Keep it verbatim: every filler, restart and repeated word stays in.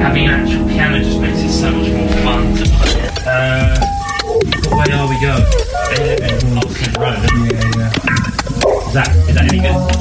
having an actual piano just makes it so much more fun to play. Uh, what way are we going? Old Kent Road. Yeah, yeah. Is that, is that any good?